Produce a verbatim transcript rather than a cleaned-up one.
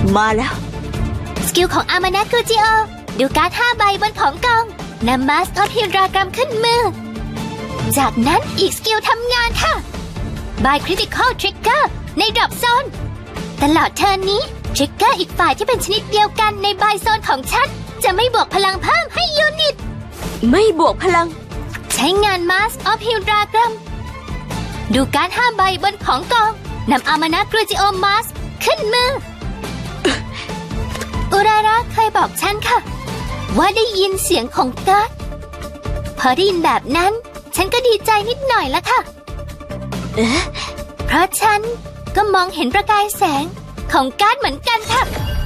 มาแล้วสกิลของอามานะกูจิโอดูการ์ดห้าใบบนของกองนำมาสออฟฮิรากรรมขึ้นมือจากนั้นอีกสกิลทำงานค่ะบายคริติคอลทริกเกอร์ในดรอปโซนตลอดเทิร์นนี้ทริกเกอร์อีกฝ่ายที่เป็นชนิดเดียวกันในบายโซนของฉันจะไม่บวกพลังเพิ่มให้ยูนิตไม่บวกพลังใช้งานมาสออฟฮิรากรรมดูการ์ดห้าใบบนของกองนำอามานะกูจิโอมาสขึ้นมืออุราระเคยบอกฉันค่ะว่าได้ยินเสียงของการ์ดพอได้ยินแบบนั้นฉันก็ดีใจนิดหน่อยละค่ะเอ๊ะเพราะฉันก็มองเห็นประกายแสงของการ์ดเหมือนกันค่ะ